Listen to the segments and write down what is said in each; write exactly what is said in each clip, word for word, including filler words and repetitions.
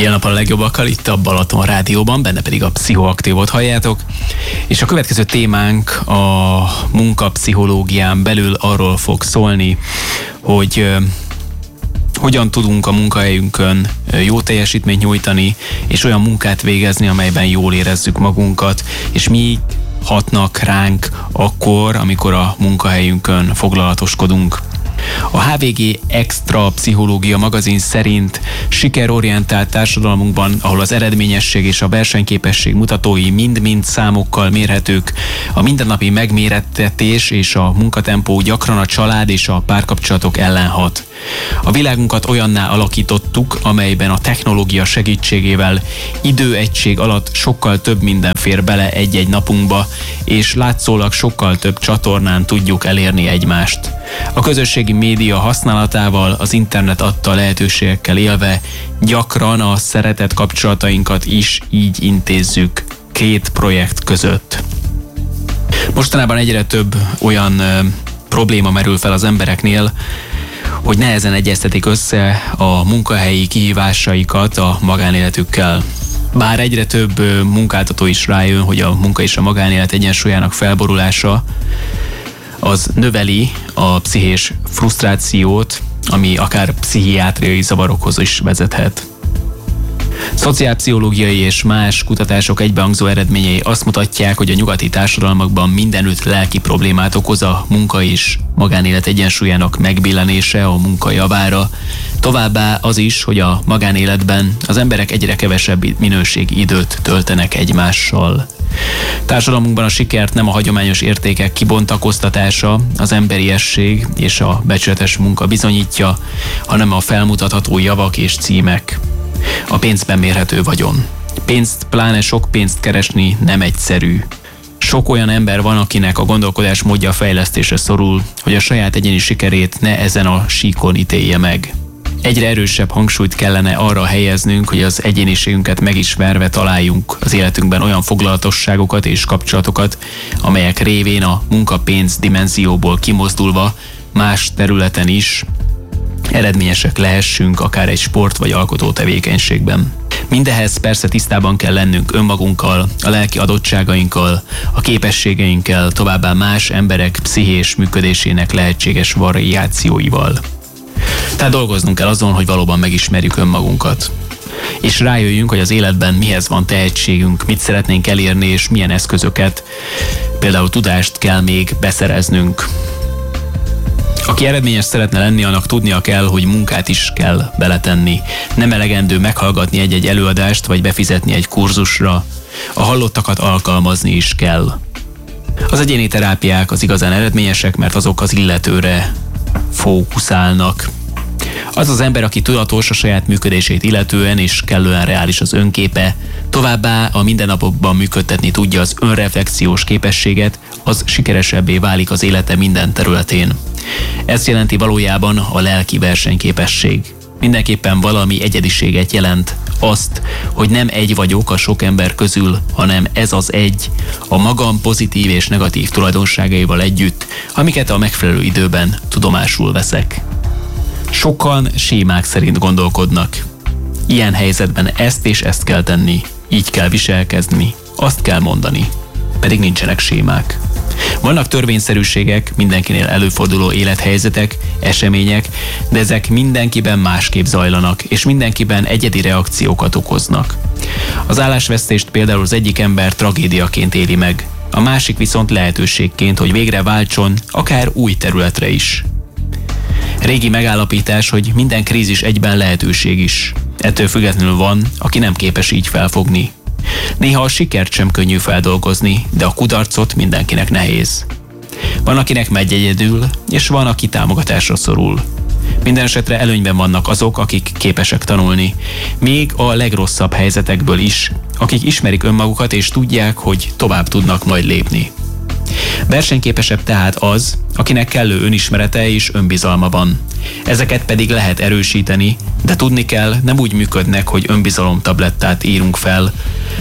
Ilyen nap a legjobbakkal itt a Balaton Rádióban, benne pedig a Pszichoaktívot halljátok, és a következő témánk a munkapszichológián belül arról fog szólni, hogy uh, hogyan tudunk a munkahelyünkön jó teljesítményt nyújtani, és olyan munkát végezni, amelyben jól érezzük magunkat, és mi hatnak ránk akkor, amikor a munkahelyünkön foglalatoskodunk. A há vé gé Extra Pszichológia magazin szerint sikerorientált társadalmunkban, ahol az eredményesség és a versenyképesség mutatói mind-mind számokkal mérhetők, a mindennapi megmérettetés és a munkatempó gyakran a család és a párkapcsolatok ellen hat. A világunkat olyanná alakítottuk, amelyben a technológia segítségével időegység alatt sokkal több minden fér bele egy-egy napunkba, és látszólag sokkal több csatornán tudjuk elérni egymást. A közösségi média használatával, az internet adta lehetőségekkel élve gyakran a szeretett kapcsolatainkat is így intézzük két projekt között. Mostanában egyre több olyan ö, probléma merül fel az embereknél, hogy nehezen egyeztetik össze a munkahelyi kihívásaikat a magánéletükkel. Bár egyre több munkáltató is rájön, hogy a munka és a magánélet egyensúlyának felborulása az növeli a pszichés frusztrációt, ami akár pszichiátriai zavarokhoz is vezethet. Szociálpszichológiai és más kutatások egybehangzó eredményei azt mutatják, hogy a nyugati társadalmakban mindenütt lelki problémát okoz a munka és magánélet egyensúlyának megbillenése a munka javára. Továbbá az is, hogy a magánéletben az emberek egyre kevesebb minőségi időt töltenek egymással. Társadalmunkban a sikert nem a hagyományos értékek kibontakoztatása, az emberiesség és a becsületes munka bizonyítja, hanem a felmutatható javak és címek. A pénzben mérhető vagyon. Pénzt, pláne sok pénzt keresni nem egyszerű. Sok olyan ember van, akinek a gondolkodás módja fejlesztésre szorul, hogy a saját egyéni sikerét ne ezen a síkon ítélje meg. Egyre erősebb hangsúlyt kellene arra helyeznünk, hogy az egyéniségünket megismerve találjunk az életünkben olyan foglalatosságokat és kapcsolatokat, amelyek révén a munka-pénz dimenzióból kimozdulva más területen is eredményesek lehessünk, akár egy sport vagy alkotó tevékenységben. Mindehhez persze tisztában kell lennünk önmagunkkal, a lelki adottságainkkal, a képességeinkkel, továbbá más emberek pszichés működésének lehetséges variációival. Tehát dolgoznunk kell azon, hogy valóban megismerjük önmagunkat. És rájöjjünk, hogy az életben mihez van tehetségünk, mit szeretnénk elérni, és milyen eszközöket, például tudást kell még beszereznünk. Aki eredményes szeretne lenni, annak tudnia kell, hogy munkát is kell beletenni. Nem elegendő meghallgatni egy-egy előadást, vagy befizetni egy kurzusra. A hallottakat alkalmazni is kell. Az egyéni terápiák az igazán eredményesek, mert azok az illetőre fókuszálnak. Az az ember, aki tudatos a saját működését illetően és kellően reális az önképe, továbbá a mindennapokban működtetni tudja az önreflexiós képességet, az sikeresebbé válik az élete minden területén. Ez jelenti valójában a lelki versenyképesség. Mindenképpen valami egyediséget jelent, azt, hogy nem egy vagyok a sok ember közül, hanem ez az egy, a magam pozitív és negatív tulajdonságaival együtt, amiket a megfelelő időben tudomásul veszek. Sokan sémák szerint gondolkodnak. Ilyen helyzetben ezt és ezt kell tenni, így kell viselkezni, azt kell mondani, pedig nincsenek sémák. Vannak törvényszerűségek, mindenkinél előforduló élethelyzetek, események, de ezek mindenkiben másképp zajlanak, és mindenkiben egyedi reakciókat okoznak. Az állásvesztést például az egyik ember tragédiaként éli meg, a másik viszont lehetőségként, hogy végre váltson, akár új területre is. Régi megállapítás, hogy minden krízis egyben lehetőség is. Ettől függetlenül van, aki nem képes így felfogni. Néha a sikert sem könnyű feldolgozni, de a kudarcot mindenkinek nehéz. Van, akinek megy egyedül, és van, aki támogatásra szorul. Minden esetre előnyben vannak azok, akik képesek tanulni, még a legrosszabb helyzetekből is, akik ismerik önmagukat és tudják, hogy tovább tudnak majd lépni. Versenyképesebb tehát az, akinek kellő önismerete és önbizalma van. Ezeket pedig lehet erősíteni, de tudni kell, nem úgy működnek, hogy önbizalomtablettát írunk fel.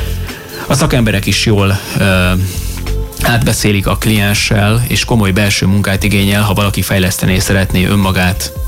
A szakemberek is jól ö, átbeszélik a klienssel, és komoly belső munkát igényel, ha valaki fejleszteni szeretné önmagát.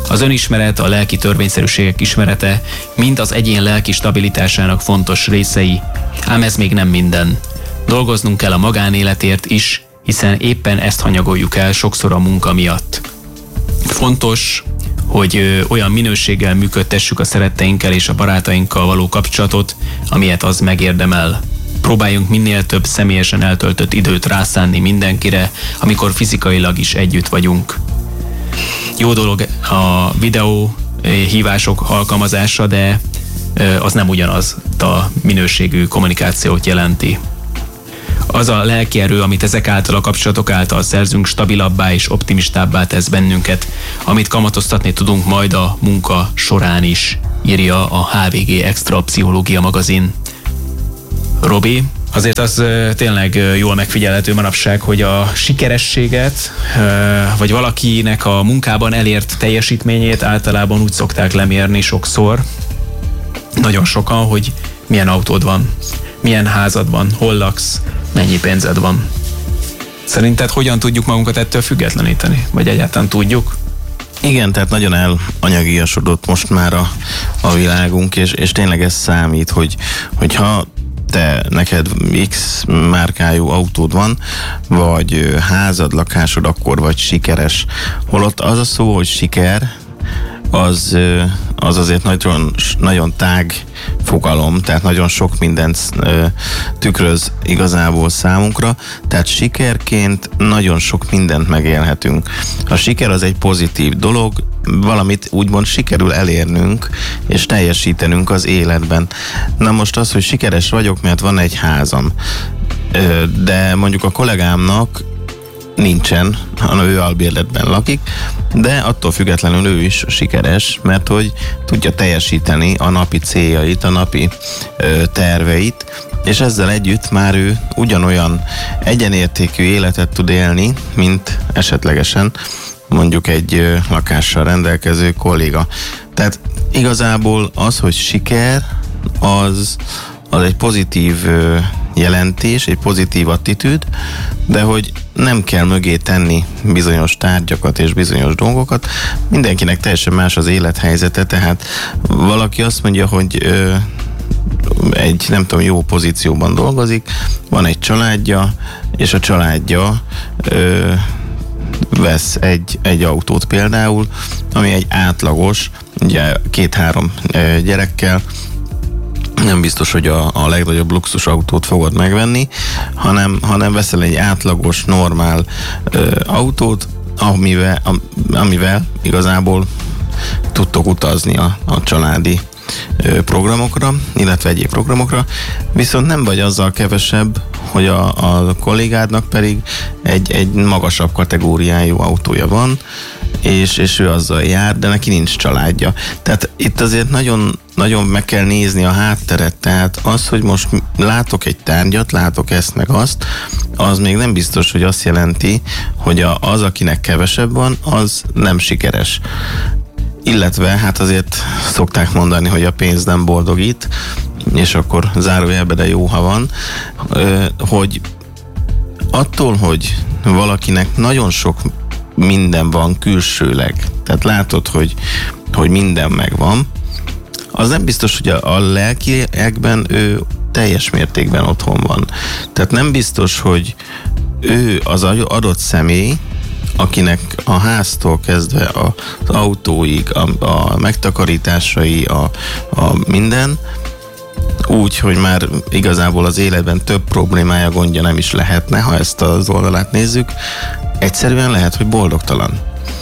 Az önismeret, a lelki törvényszerűségek ismerete mind az egyén lelki stabilitásának fontos részei, ám ez még nem minden. Dolgoznunk kell a magánéletért is, hiszen éppen ezt hanyagoljuk el sokszor a munka miatt. Fontos, hogy olyan minőséggel működtessük a szeretteinkkel és a barátainkkal való kapcsolatot, amilyet az megérdemel. Próbáljunk minél több személyesen eltöltött időt rászánni mindenkire, amikor fizikailag is együtt vagyunk. Jó dolog a videó hívások alkalmazása, de az nem ugyanaz a minőségű kommunikációt jelenti. Az a lelkierő, amit ezek által a kapcsolatok által szerzünk, stabilabbá és optimistábbá tesz bennünket, amit kamatoztatni tudunk majd a munka során is, írja a há vé gé Extra Pszichológia magazin. Robi, azért az tényleg jól megfigyelhető manapság, hogy a sikerességet, vagy valakinek a munkában elért teljesítményét általában úgy szokták lemérni sokszor, nagyon sokan, hogy milyen autód van, milyen házad van, hol laksz, mennyi pénzed van. Szerinted hogyan tudjuk magunkat ettől függetleníteni? Vagy egyáltalán tudjuk? Igen, tehát nagyon elanyagiasodott most már a, a világunk, és, és tényleg ez számít, hogy, hogyha te, neked X márkájú autód van, vagy házad, lakásod, akkor vagy sikeres. Holott az a szó, hogy siker, az, az azért nagyon, nagyon tág fogalom, tehát nagyon sok mindent tükröz igazából számunkra, tehát sikerként nagyon sok mindent megélhetünk. A siker az egy pozitív dolog, valamit úgymond sikerül elérnünk és teljesítenünk az életben. Na most az, hogy sikeres vagyok, mert van egy házam, de mondjuk a kollégámnak nincsen, hanem ő albérletben lakik, de attól függetlenül ő is sikeres, mert hogy tudja teljesíteni a napi céljait, a napi ö, terveit, és ezzel együtt már ő ugyanolyan egyenértékű életet tud élni, mint esetlegesen mondjuk egy ö, lakással rendelkező kolléga. Tehát igazából az, hogy siker, az, az egy pozitív ö, jelentés, egy pozitív attitűd, de hogy nem kell mögé tenni bizonyos tárgyakat és bizonyos dolgokat. Mindenkinek teljesen más az élethelyzete, tehát valaki azt mondja, hogy ö, egy nem tudom, jó pozícióban dolgozik, van egy családja, és a családja ö, vesz egy, egy autót például, ami egy átlagos, ugye két-három ö, gyerekkel, nem biztos, hogy a, a legnagyobb luxusautót fogod megvenni, hanem, hanem veszel egy átlagos, normál ö, autót, amivel, amivel igazából tudtok utazni a, a családi ö, programokra, illetve egyéb programokra, viszont nem vagy azzal kevesebb, hogy a, a kollégádnak pedig egy, egy magasabb kategóriájú autója van, és, és ő azzal jár, de neki nincs családja. Tehát itt azért nagyon, nagyon meg kell nézni a hátteret, tehát az, hogy most látok egy tárgyat, látok ezt meg azt, az még nem biztos, hogy azt jelenti, hogy a, az, akinek kevesebb van, az nem sikeres. Illetve hát azért szokták mondani, hogy a pénz nem boldogít, és akkor zárójelben, de jó, ha van, hogy attól, hogy valakinek nagyon sok minden van külsőleg, tehát látod, hogy, hogy minden megvan, az nem biztos, hogy a, a lelkiekben ő teljes mértékben otthon van. Tehát nem biztos, hogy ő az adott személy, akinek a háztól kezdve az autóig, a, a megtakarításai, a, a minden, úgy, hogy már igazából az életben több problémája, gondja nem is lehetne, ha ezt az oldalát nézzük, egyszerűen lehet, hogy boldogtalan.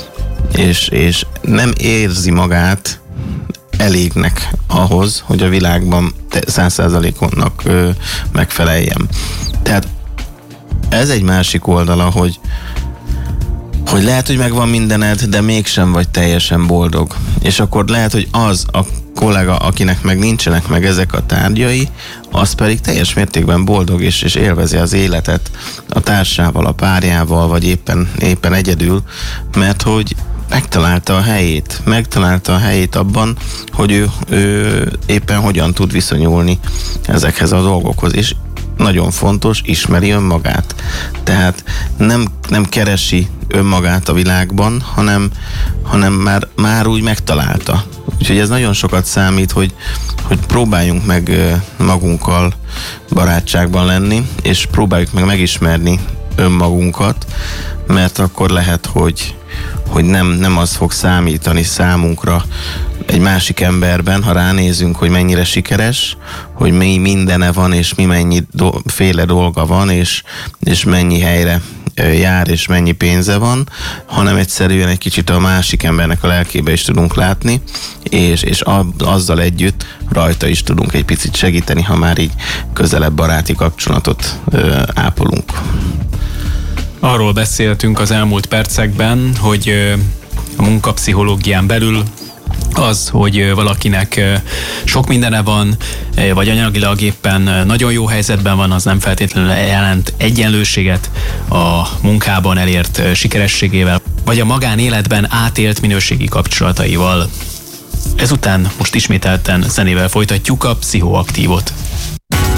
És, és nem érzi magát elégnek ahhoz, hogy a világban száz százalékonnak megfeleljen. Tehát ez egy másik oldala, hogy hogy lehet, hogy megvan mindened, de mégsem vagy teljesen boldog. És akkor lehet, hogy az a kollega, akinek meg nincsenek meg ezek a tárgyai, az pedig teljes mértékben boldog és, és élvezi az életet a társával, a párjával, vagy éppen, éppen egyedül, mert hogy megtalálta a helyét, megtalálta a helyét abban, hogy ő, ő éppen hogyan tud viszonyulni ezekhez a dolgokhoz. És nagyon fontos, ismeri önmagát. Tehát nem, nem keresi önmagát a világban, hanem, hanem már, már úgy megtalálta. Úgyhogy ez nagyon sokat számít, hogy, hogy próbáljunk meg magunkkal barátságban lenni, és próbáljuk meg megismerni önmagunkat, mert akkor lehet, hogy, hogy nem, nem az fog számítani számunkra egy másik emberben, ha ránézünk, hogy mennyire sikeres, hogy mi mindene van, és mi mennyi do- féle dolga van, és, és mennyi helyre jár, és mennyi pénze van, hanem egyszerűen egy kicsit a másik embernek a lelkébe is tudunk látni, és, és azzal együtt rajta is tudunk egy picit segíteni, ha már így közelebb baráti kapcsolatot ö, ápolunk. Arról beszéltünk az elmúlt percekben, hogy a munkapszichológián belül az, hogy valakinek sok mindene van, vagy anyagilag éppen nagyon jó helyzetben van, az nem feltétlenül jelent egyenlőséget a munkában elért sikerességével, vagy a magánéletben átélt minőségi kapcsolataival. Ezután most ismételten zenével folytatjuk a Pszichoaktívot.